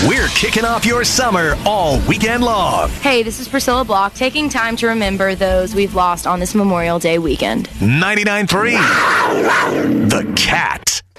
We're kicking off your summer all weekend long. Hey, this is Priscilla Block, taking time to remember those we've lost on this Memorial Day weekend. 99.3 The Cat.